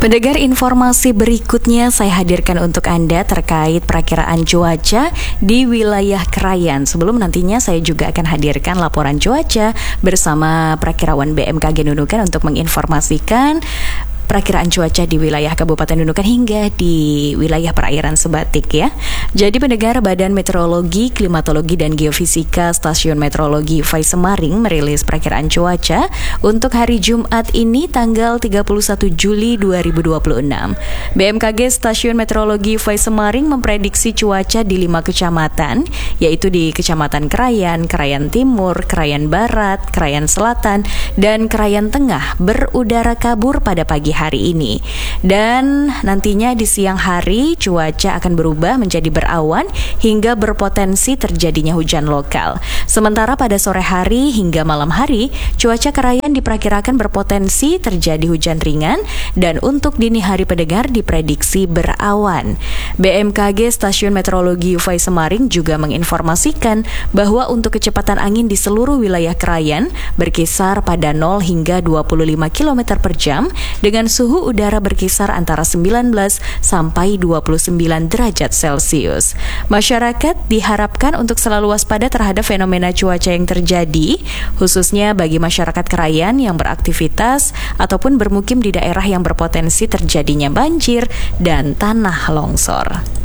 Pendengar, informasi berikutnya saya hadirkan untuk Anda terkait perakiraan cuaca di wilayah Krayan. Sebelum nantinya saya juga akan hadirkan laporan cuaca bersama Prakirawan BMKG Nunukan untuk menginformasikan perakiraan cuaca di wilayah Kabupaten Nunukan hingga di wilayah perairan Sebatik ya. Jadi pendengar, Badan Meteorologi, Klimatologi dan Geofisika Stasiun Meteorologi Fai Semaring merilis perakiraan cuaca untuk hari Jumat ini tanggal 31 Juli 2026. BMKG Stasiun Meteorologi Fai Semaring memprediksi cuaca di 5 kecamatan, yaitu di Kecamatan Krayan, Krayan Timur, Krayan Barat, Krayan Selatan, dan Krayan Tengah berudara kabur pada pagi hari ini. Dan nantinya di siang hari cuaca akan berubah menjadi berawan hingga berpotensi terjadinya hujan lokal. Sementara pada sore hari hingga malam hari cuaca Krayan diperkirakan berpotensi terjadi hujan ringan dan untuk dini hari pendengar diprediksi berawan. BMKG Stasiun Meteorologi Fai Semaring juga menginformasikan bahwa untuk kecepatan angin di seluruh wilayah Krayan berkisar pada 0 hingga 25 km per jam dengan suhu udara berkisar antara 19 sampai 29 derajat Celcius. Masyarakat diharapkan untuk selalu waspada terhadap fenomena cuaca yang terjadi, khususnya bagi masyarakat Krayan yang beraktivitas ataupun bermukim di daerah yang berpotensi terjadinya banjir dan tanah longsor.